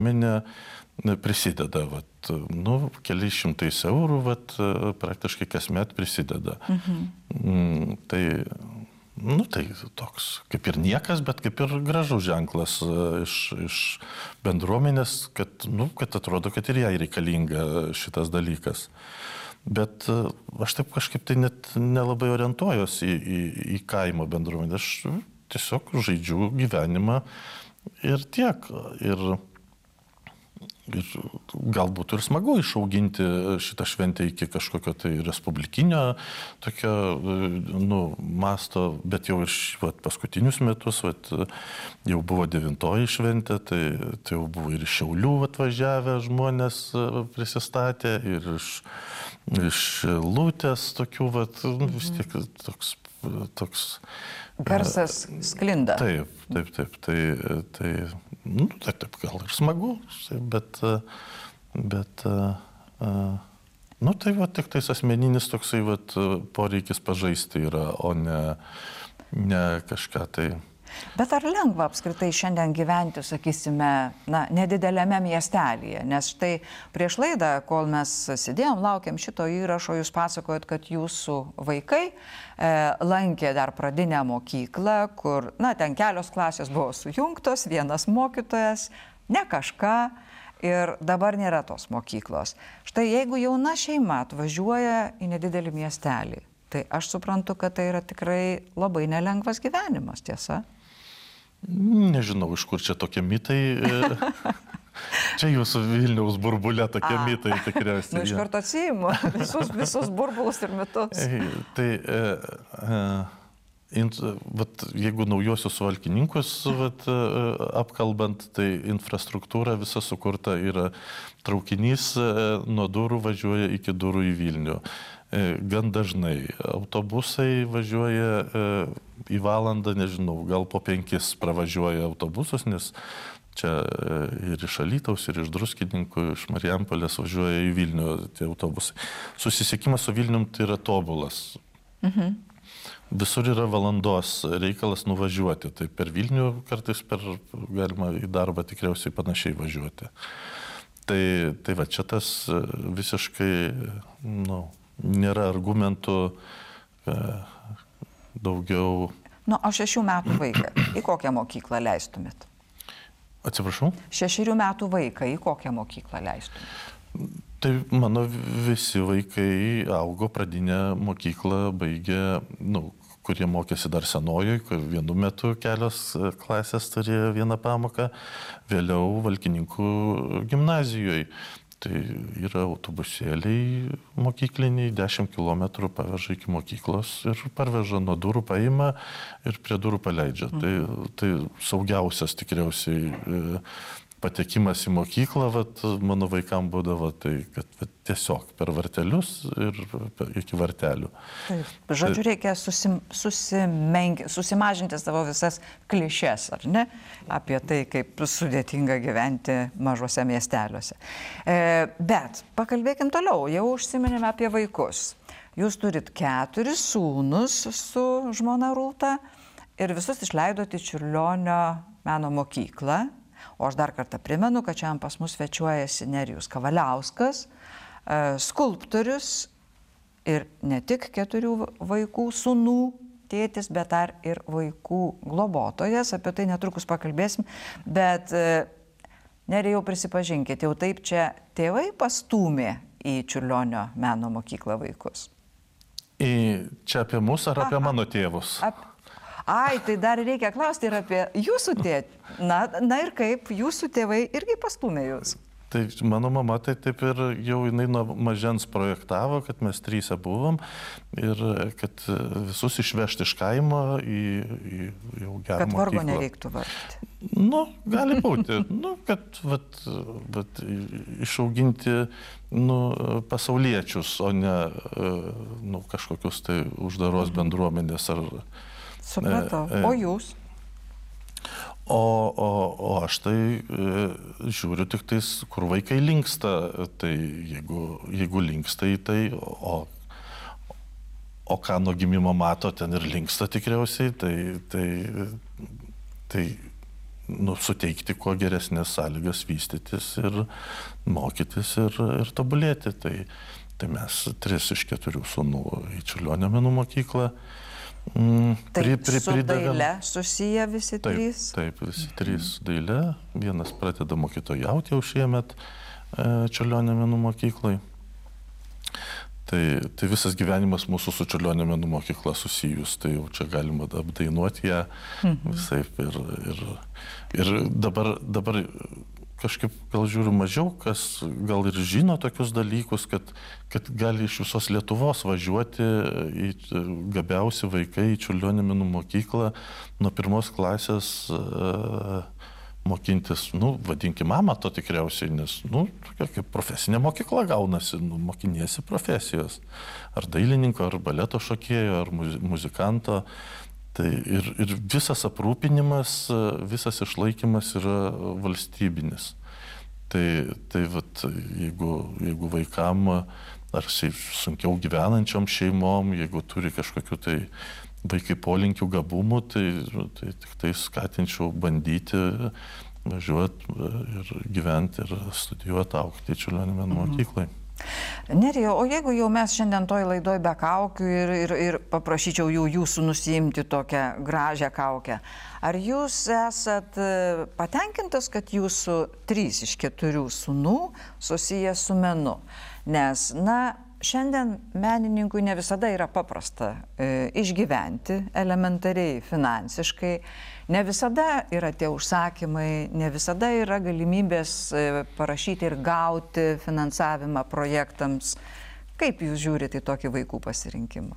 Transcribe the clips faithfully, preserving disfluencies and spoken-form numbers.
Minė prisideda, vat, nu, keliais šimtais eurų, vat, praktiškai kasmet prisideda. Mhm. Tai, nu, tai toks kaip ir niekas, bet kaip ir gražus ženklas iš, iš bendruomenės, kad, nu, kad atrodo, kad ir jai reikalinga šitas dalykas. Bet aš taip kažkaip tai net nelabai orientuojuosi į, į, į kaimo bendruomenę. Aš tiesiog žaidžiu gyvenimą ir tiek. Ir Ir galbūt ir smagu išauginti šitą šventę iki kažkokio tai respublikinio tokio, nu, masto, bet jau ir vat, paskutinius metus, vat, jau buvo devintoji šventė, tai, tai jau buvo ir iš Šiaulių atvažiavę žmonės prisistatė, ir iš, iš Lūtės tokių, vat, nu, vis tiek toks, toks garsas sklinda. Taip, taip, taip, tai, tai, nu, tai taip gal ir smagu, bet, bet, nu, tai va, tik tais asmeninis toksai, va, poreikis pažaisti yra, o ne, ne kažką tai. Bet ar lengva apskritai šiandien gyventi, sakysime, na, nedidelėme miestelėje? Nes štai prieš laidą, kol mes sėdėjom, laukiam šito įrašo, jūs pasakojot, kad jūsų vaikai e, lankė dar pradinę mokyklą, kur, na, ten kelios klasės buvo sujungtos, vienas mokytojas, ne kažką, ir dabar nėra tos mokyklos. Štai jeigu jauna šeima atvažiuoja į nedidelį miestelį, tai aš suprantu, kad tai yra tikrai labai nelengvas gyvenimas, tiesa? Nežinau, iš kur čia tokie mitai. Čia jūsų Vilniaus burbulė tokie A. mitai tikriausiai. Nu, iš karto atsiimu visus, visus burbulus ir mitus. Tai, e, e, vat, jeigu naujosius valkininkus vat, apkalbant, tai infrastruktūra visa sukurta yra traukinys nuo durų važiuoja iki durų į Vilnių. Gan dažnai autobusai važiuoja į valandą, nežinau, gal po penkis pravažiuoja autobusus, nes čia ir iš Alytaus, ir iš Druskininkų, iš Marijampolės važiuoja į Vilnių tie autobusai. Susisiekimas su Vilnium tai yra tobulas. Mhm. Visur yra valandos reikalas nuvažiuoti. Tai per Vilnių kartais per, galima į darbą tikriausiai panašiai važiuoti. Tai, tai va, čia tas visiškai, nu, nėra argumentų e, daugiau. Nu, o šešių metų vaiką į kokią mokyklą leistumėt? Atsiprašau? Šešerių metų vaiką į kokią mokyklą leistumėt? Tai mano visi vaikai augo pradinę mokyklą, baigė, nu, kurie mokėsi dar senojoj, vienu metu kelios klasės turėjo vieną pamoką, vėliau Valkininkų gimnazijoje. Tai yra autobusėliai mokykliniai, dešimt kilometrų paveža iki mokyklos ir parveža nuo durų, paima ir prie durų paleidžia. Mm. Tai, tai saugiausias tikriausiai patekimas į mokyklą, vat, mano vaikam būdavo, tai kad vat, tiesiog per vartelius ir iki vartelių. Taip. Žodžiu, reikia susim, susimengi, susimažinti savo visas klišes, ar ne? Apie tai, kaip sudėtinga gyventi mažuose miesteliuose. E, bet pakalbėkim toliau, jau užsiminėme apie vaikus. Jūs turit keturis sūnus su žmona Rūta ir visus išleidote į Čiurlionio meno mokyklą. O aš dar kartą primenu, kad čia pas mus svečiuojasi Nerijus Kavaliauskas, skulptorius ir ne tik keturių vaikų sūnų tėtis, bet dar ir vaikų globotojas. Apie tai netrukus pakalbėsim. Bet Nerijau, prisipažinkit, jau taip čia tėvai pastūmė į Čiurlionio meno mokyklą vaikus? Į čia apie mus ar apie Aha. mano tėvus? Ap... Ai, tai dar reikia klausti ir apie jūsų tėtį. Na, na ir kaip jūsų tėvai irgi pastūmė jūs? Tai mano mama tai taip ir jau jinai nuo mažens projektavo, kad mes tryse buvom ir kad visus išvežti iš kaimo į, į jau gerą kad mokyklą. vargo nereiktų vargti. Nu, gali būti. Nu, kad vat, vat, išauginti nu, pasauliečius, o ne nu, kažkokius tai uždaros bendruomenės ar... Supratau. O jūs? O, o, o aš tai e, žiūriu tik tais, kur vaikai linksta. Tai jeigu, jeigu linksta į tai, o, o ką nuo gimimo mato, ten ir linksta tikriausiai, tai, tai, tai nu, suteikti kuo geresnės sąlygas vystytis ir mokytis ir, ir tobulėti. Tai, tai mes tris iš keturių sūnų į Čiurlionio menų mokyklą. Mm, tai pri, pri, su pridavėm. daile susiję visi taip, trys? Taip, visi mhm. trys su daile. Vienas pradeda mokytojauti jau šiemet e, Čiurlionio menų mokyklai. Tai, tai visas gyvenimas mūsų su Čiurlionio menų mokykla susijus, tai jau čia galima apdainuoti ją mhm. visaip. Ir, ir, ir dabar, dabar kažkaip gal žiūriu mažiau, kas gal ir žino tokius dalykus, kad, kad gali iš visos Lietuvos važiuoti į gabiausi vaikai į Čiurlionio menų mokyklą nuo pirmos klasės uh, mokintis, nu, vadinkime amato tikriausiai, nes, nu, tokia kaip profesinė mokykla gaunasi, nu, mokiniesi profesijos. Ar dailininko, ar baleto šokėjo, ar muzikanto. Tai ir, ir visas aprūpinimas, visas išlaikymas yra valstybinis. Tai, tai vat, jeigu, jeigu vaikam, ar sunkiau gyvenančiom šeimom, jeigu turi kažkokiu tai vaikai polinkių gabumų, tai, tai tik tai skatinčiau bandyti važiuoti ir gyventi ir studijuoti, augti Čiurlionio menų mokyklai. Nerija, o jeigu jau mes šiandien toj laidoj be kaukių ir, ir, ir paprašyčiau jų jūsų nusiimti tokią gražią kaukę, ar jūs esat patenkintas, kad jūsų trys iš keturių sūnų susiję su menu? Nes, na, šiandien menininkui ne visada yra paprasta e, išgyventi elementariai, finansiškai, ne visada yra tie užsakymai, ne visada yra galimybės e, parašyti ir gauti finansavimą projektams. Kaip jūs žiūrite į tokį vaikų pasirinkimą?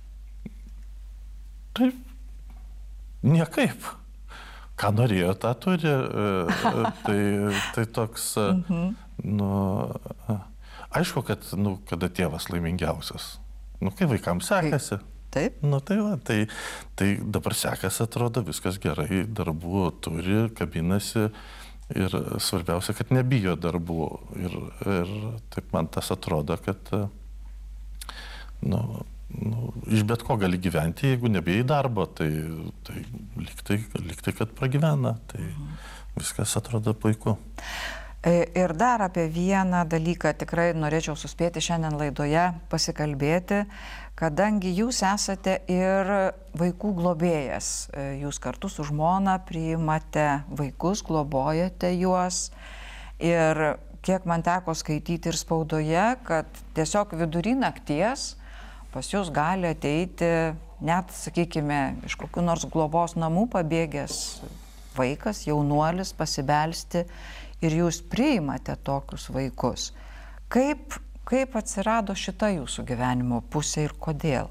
Taip, niekaip. Ką norėjo, tą turi. E, tai, tai toks, mhm. nu... Aišku, kad, nu, kada tėvas laimingiausias. Nu, kai vaikams sekasi. Taip. Nu, tai, va, tai, tai dabar sekasi, atrodo, viskas gerai, darbų turi, kabinasi ir svarbiausia, kad nebijo darbų. Ir, ir taip man tas atrodo, kad nu, nu, iš bet ko gali gyventi, jeigu nebijai darbo, tai, tai liktai, liktai, kad pragyvena. Tai viskas atrodo puiku. Ir dar apie vieną dalyką tikrai norėčiau suspėti šiandien laidoje pasikalbėti, kadangi jūs esate ir vaikų globėjas. Jūs kartu su žmona priimate vaikus, globojate juos. Ir kiek man teko skaityti ir spaudoje, kad tiesiog vidury nakties pas jūs gali ateiti net, sakykime, iš kokių nors globos namų pabėgęs vaikas, jaunuolis, pasibelsti. Ir jūs priimate tokius vaikus. Kaip, kaip atsirado šita jūsų gyvenimo pusė ir kodėl?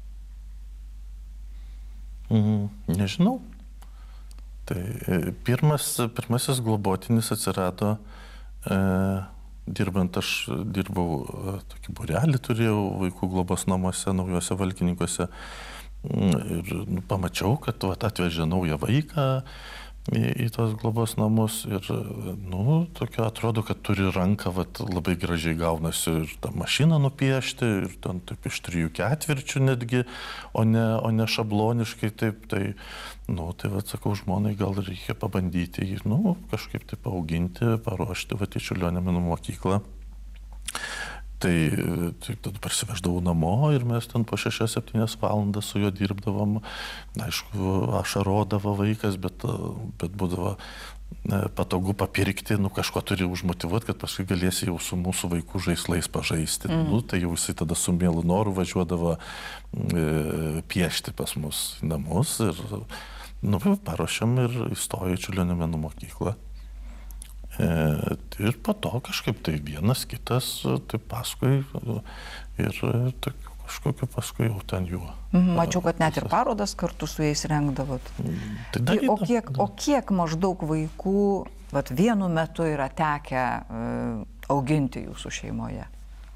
Mm, nežinau. Tai pirmas, pirmasis globotinis atsirado, e, dirbant, aš dirbau, e, tokį būrelį turėjau vaikų globos namuose, Naujuose Valkininkuose. Ir nu, pamačiau, kad vat, atvežė naują vaiką į, į tos globos namus ir, nu, tokio atrodo, kad turi ranką, vat, labai gražiai gaunasi ir tą mašiną nupiešti, ir ten taip iš trijų ketvirčių netgi, o ne, o ne šabloniškai taip, tai, nu, tai, vat, sakau, žmonai gal reikia pabandyti jį, nu, kažkaip taip auginti, paruošti, vat, į Čiurlionio menų mokyklą. Tai, tai tada parsiveždavau namo ir mes ten po šešias septynias valandas su juo dirbdavom. Aišku, ašarodavo vaikas, bet, bet būdavo patogu papirkti, nu kažko turi užmotyvuoti, kad paskui galėsi jau su mūsų vaikų žaislais pažaisti. Mm. Nu, tai jau jisai tada su mielu noru važiuodavo e, piešti pas mus į namus ir nu, paruošėm ir įstojo į Čiurlionio menų mokyklą. E, ir po to kažkaip tai vienas kitas, tai paskui ir tai kažkokiu paskui jau ten jų. Mačiau, kad net ir parodas kartu su jais rengdavot. Tai darydam, o, kiek, o kiek maždaug vaikų vat, vienu metu yra tekę uh, auginti jūsų šeimoje?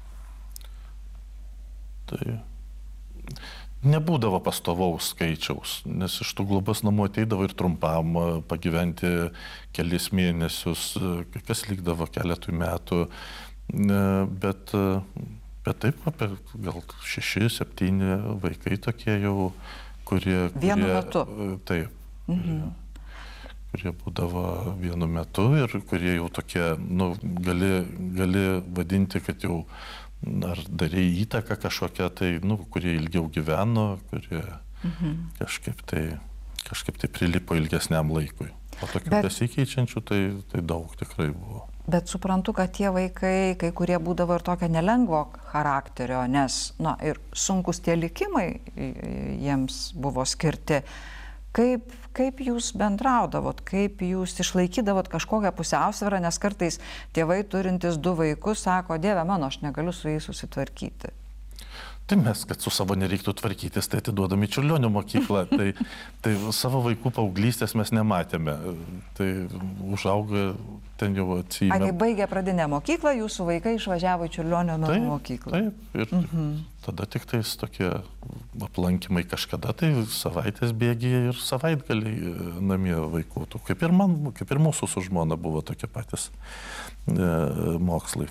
Tai nebūdavo pastovaus skaičiaus, nes iš tų globos namų ateidavo ir trumpam pagyventi kelis mėnesius, kas likdavo keletui metų, bet, bet taip, apie gal šeši, septyni vaikai tokie jau, kurie... Vienu kurie, metu? Taip. Mhm. kurie būdavo vienu metu ir kurie jau tokie, nu, gali, gali vadinti, kad jau ar darė įtaką kažkokią, tai, nu, kurie ilgiau gyveno, kurie mhm. kažkaip, tai, kažkaip tai prilipo ilgesniam laikui. O tokių Bet... besikeičiančių tai, tai daug tikrai buvo. Bet suprantu, kad tie vaikai, kai kurie būdavo ir tokio nelengvo charakterio, nes, na, ir sunkus tie likimai jiems buvo skirti. Kaip, kaip jūs bendraudavot, kaip jūs išlaikydavot kažkokią pusiausvyrą, nes kartais tėvai turintys du vaikus sako, Dieve mano, aš negaliu su jais susitvarkyti. Tai mes, kad su savo nereiktų tvarkytis, tai atiduodami Čiurlionio mokyklą. Tai, tai savo vaikų paauglystės mes nematėme. Tai užauga ten jau atsijėmė. A, kai baigė pradinę mokyklą, jūsų vaikai išvažiavo į Čiurlionio menų mokyklą. Taip, ir mhm. tada tik tais tokie aplankymai kažkada, tai savaitės bėgyje ir savaitgaliai namie vaikų. Kaip ir, man, kaip ir mūsų su žmona buvo tokie patys e, mokslai.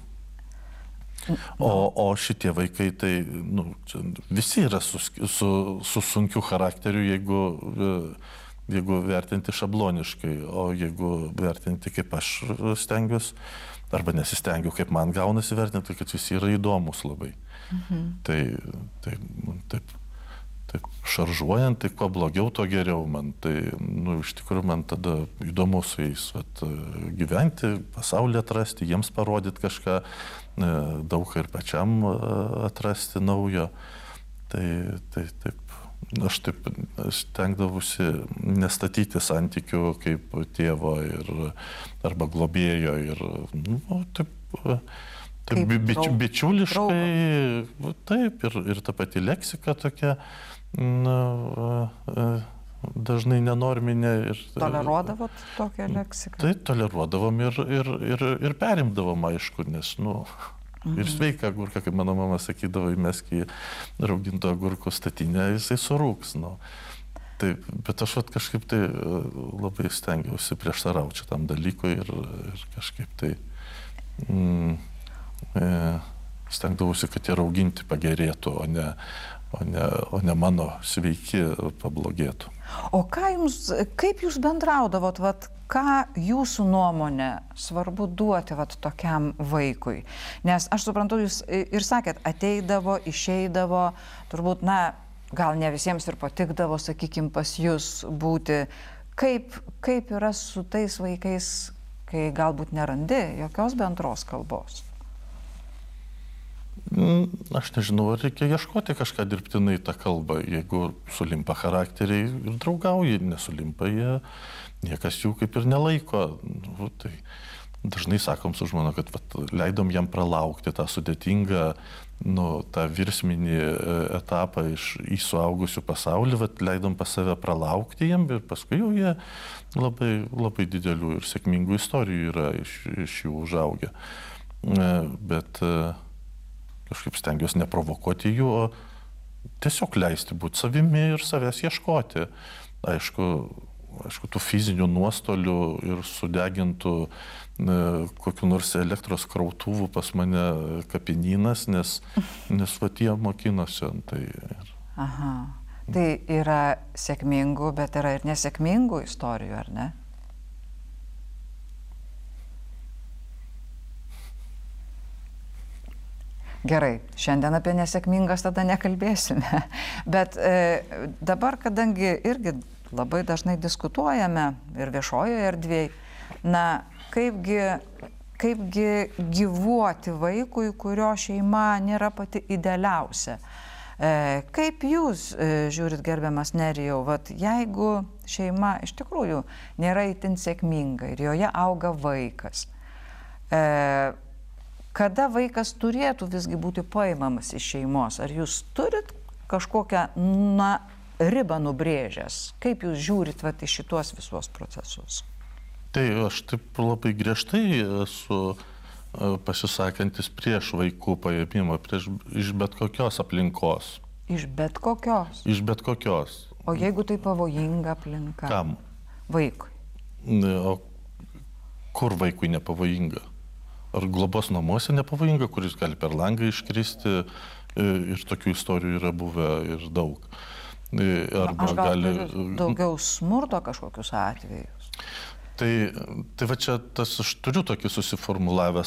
O, o šitie vaikai, tai nu, visi yra su, su, su sunkiu charakteriu, jeigu, jeigu vertinti šabloniškai, o jeigu vertinti kaip aš stengiuosi, arba nesistengiu, kaip man gaunasi vertinti, kad visi yra įdomus labai. Mhm. Tai, tai taip, taip šaržuojant, tai kuo blogiau, to geriau man. Tai nu, iš tikrųjų man tada įdomu su jais vat, gyventi, pasaulį atrasti, jiems parodyti kažką, daug ir pačiam atrasti naujo. Tai, tai taip, aš taip stengdavusi nestatyti santykių kaip tėvo ir, arba globėjo ir, nu, taip, taip bi, bič, bičiuliškai, taip, ir, ir ta pati leksika tokia, na, dažnai nenorminė. Ir, toleruodavot tokią leksiką? Tai toleruodavom ir, ir, ir, ir perimdavom, aišku, nes, nu, mhm. ir sveika agurka, kaip mano mama sakydavo, įmesk į rauginto agurko statinę, jisai surūks. Nu. Taip, bet aš vat, kažkaip tai labai stengiausi prieštarauti šitam dalykui ir, ir kažkaip tai mm, e, stengdavausi, kad tie rauginti pagerėtų, o ne, o ne, o ne mano sveiki pablogėtų. O ką jums, kaip jūs bendraudavot, vat, ką jūsų nuomonė svarbu duoti vat, tokiam vaikui? Nes aš suprantu, jūs ir sakėt, ateidavo, išeidavo, turbūt, na, gal ne visiems ir patikdavo, sakykime, pas jūs būti. Kaip, kaip yra su tais vaikais, kai galbūt nerandi jokios bendros kalbos? Aš nežinau, ar reikia ieškoti kažką dirbtinai tą kalbą. Jeigu sulimpa charakteriai ir draugauja, nesulimpa jie, niekas jų kaip ir nelaiko. Nu, tai dažnai sakom su žmona, kad vat, leidom jam pralaukti tą sudėtingą, nu, tą virsminį etapą iš, į suaugusių pasaulį, vat, leidom pas save pralaukti jam ir paskui jau jie labai, labai didelių ir sėkmingų istorijų yra iš, iš jų užaugę. Bet kažkaip stengiuosi neprovokuoti jų, o tiesiog leisti būti savimi ir savęs ieškoti. Aišku, aišku, tų fizinių nuostolių ir sudegintų ne, kokiu nors elektros krautuvų pas mane kapinynas, nes, nes va tie mokinosi. Tai, ir... Aha. Tai yra sėkmingų, bet yra ir nesėkmingų istorijų, ar ne? Gerai, šiandien apie nesėkmingas tada nekalbėsime, bet e, dabar, kadangi irgi labai dažnai diskutuojame ir viešojoje erdvėje, na, kaipgi, kaipgi gyvuoti vaikui, kurio šeima nėra pati idealiausia. E, kaip jūs e, žiūrit, gerbiamas Nerijau, vat, jeigu šeima iš tikrųjų nėra itin sėkminga ir joje auga vaikas, e, kada vaikas turėtų visgi būti paimamas iš šeimos? Ar jūs turit kažkokią, na, ribą nubrėžęs? Kaip jūs žiūrit vat, į šitos visos procesus? Tai aš taip labai griežtai esu pasisakantis prieš vaikų paėmimą, prieš, iš bet kokios aplinkos. Iš bet kokios? Iš bet kokios. O jeigu tai pavojinga aplinka? Kam? Vaikui. O kur vaikui nepavojinga? Ar globos namuose nepavojinga, kuris gali per langą iškristi, ir tokių istorijų yra buvę ir daug. Arba Aš gal gali daugiau smurto kažkokius atvejus. Tai, tai va čia tas aš turiu tokį susiformulavęs